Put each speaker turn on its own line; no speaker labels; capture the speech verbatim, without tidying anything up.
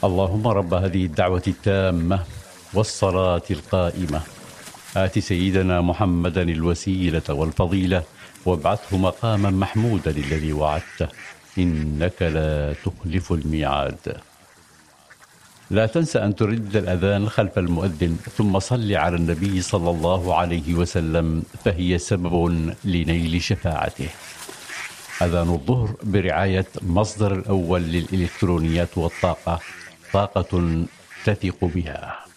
اللهم رب هذه الدعوة التامة والصلاة القائمة آت سيدنا محمدا الوسيلة والفضيلة وابعثه مقاما محمودا الذي وعدته إنك لا تخلف الميعاد. لا تنسى أن ترد الأذان خلف المؤذن ثم صل على النبي صلى الله عليه وسلم فهي سبب لنيل شفاعته. أذان الظهر برعاية مصدر الأول للإلكترونيات والطاقة، طاقة تثق بها.